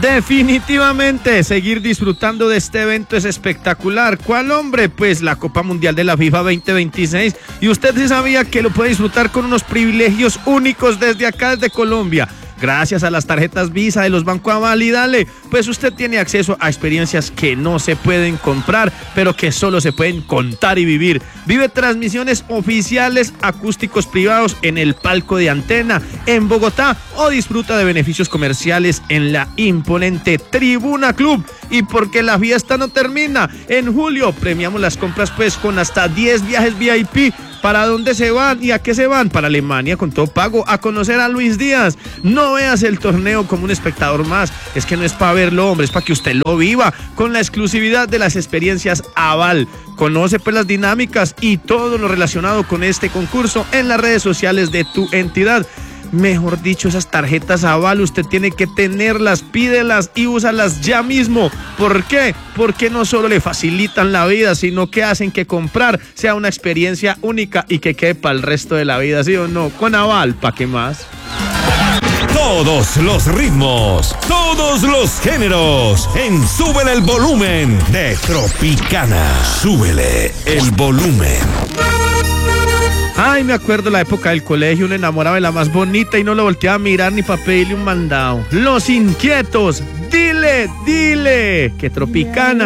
Definitivamente, seguir disfrutando de este evento es espectacular. ¿Cuál, hombre? Pues la Copa Mundial de la FIFA 2026. Y usted sí sabía que lo puede disfrutar con unos privilegios únicos desde acá, desde Colombia. Gracias a las tarjetas Visa de los Banco Aval y Dale, pues usted tiene acceso a experiencias que no se pueden comprar, pero que solo se pueden contar y vivir. Vive transmisiones oficiales, acústicos privados en el palco de Antena en Bogotá o disfruta de beneficios comerciales en la imponente Tribuna Club. Y porque la fiesta no termina, en julio premiamos las compras pues con hasta 10 viajes VIP. ¿Para dónde se van y a qué se van? Para Alemania con todo pago, a conocer a Luis Díaz. No veas el torneo como un espectador más, es que no es para verlo, hombre, es para que usted lo viva con la exclusividad de las experiencias Aval. Conoce pues las dinámicas y todo lo relacionado con este concurso en las redes sociales de tu entidad. Mejor dicho, esas tarjetas Aval usted tiene que tenerlas, pídelas y úsalas ya mismo. ¿Por qué? Porque no solo le facilitan la vida, sino que hacen que comprar sea una experiencia única y que quede para el resto de la vida, ¿sí o no? Con Aval, ¿pa' qué más? Todos los ritmos, todos los géneros, en Súbele el Volumen de Tropicana. Súbele el volumen. Ay, me acuerdo la época del colegio, uno enamoraba de la más bonita y no lo volteaba a mirar ni para pedirle un mandado. Los Inquietos, dile, que Tropicana